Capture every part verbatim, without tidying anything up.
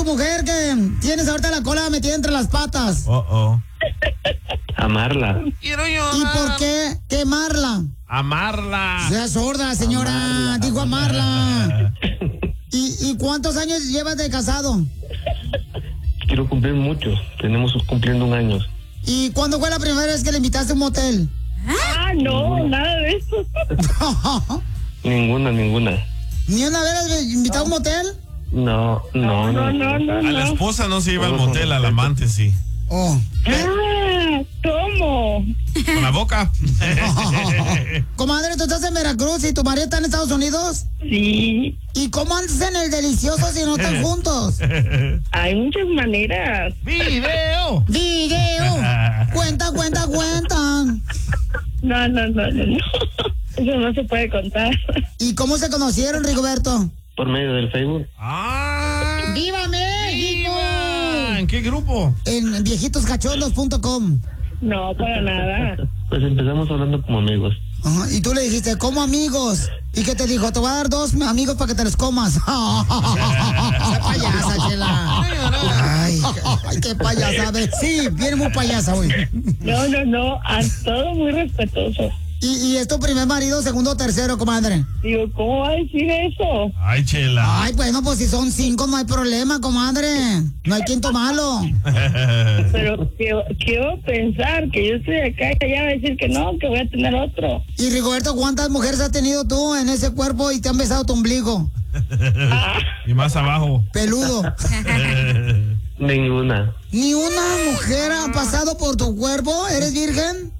mujer que tienes ahorita la cola metida entre las patas? Oh, oh. Amarla. Quiero llorar. ¿Y por qué quemarla? Amarla. Sea sorda, señora. Amarla, Dijo amarla. ¿Y, ¿Y cuántos años llevas de casado? Quiero cumplir muchos. Tenemos cumpliendo un año. ¿Y cuándo fue la primera vez que le invitaste a un motel? Ah, no, nada de eso. Ninguna, ninguna. ¿Ni una vez le invitado a un motel? No, no, No, no. no, no, A la no. esposa no se iba al motel, al amante sí. Oh. Ah, ¿cómo? Con la boca. Comadre, tú estás en Veracruz y tu marido está en Estados Unidos. Sí, ¿Y cómo andas en el delicioso si no están juntos? hay muchas maneras. ¡Video! Video. Cuenta, cuenta, cuenta. No, no, no, no, no. Eso no se puede contar. ¿Y cómo se conocieron, Rigoberto? Por medio del Facebook. ¡Ah! ¡Viva México! ¡Viva! ¿En qué grupo? En viejitos cachondos punto com. No, para nada. Pues empezamos hablando como amigos. Ajá, y tú le dijiste, ¿cómo amigos? ¿Y qué te dijo? Te voy a dar dos amigos para que te los comas. ¡Qué payasa, Chela! Ay, ay, qué payasa. A ver, sí, viene muy payasa hoy. No, no, no. A todo muy respetuoso. ¿Y, y es tu primer marido, segundo o tercero, comadre? Digo, ¿cómo va a decir eso? Ay, Chela. Ay, bueno, pues si son cinco no hay problema, comadre. No hay quien tomarlo. Pero quiero, quiero pensar que yo estoy acá y allá va a decir que no, que voy a tener otro. Y Rigoberto, ¿cuántas mujeres has tenido tú en ese cuerpo y te han besado tu ombligo? Y más abajo. Peludo. Ninguna. ¿Ni una mujer ha pasado por tu cuerpo? ¿Eres virgen?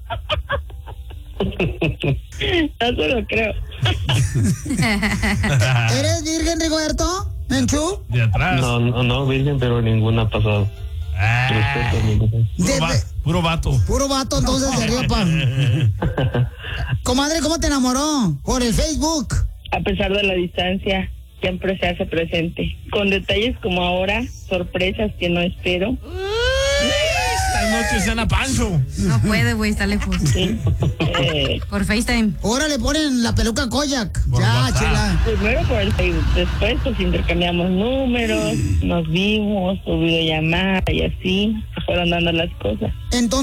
No se lo creo. ¿Eres virgen, Rigoberto? ¿Menchú? De atrás. No, no, no, virgen, pero ninguna ha pasado. Ah, Respeto, ninguna. puro, De- va- puro vato. Puro vato, entonces, de Riopa. Comadre, ¿cómo te enamoró? Por el Facebook. A pesar de la distancia, siempre se hace presente. Con detalles como ahora, sorpresas que no espero. Esta noche cena Pancho. No puede, güey, está lejos. Sí. Eh, Por FaceTime. Ahora le ponen la peluca Koyak. Por Ya, WhatsApp. chela. primero por el Facebook, después pues intercambiamos números, nos vimos por videollamada y así se fueron dando las cosas. Entonces.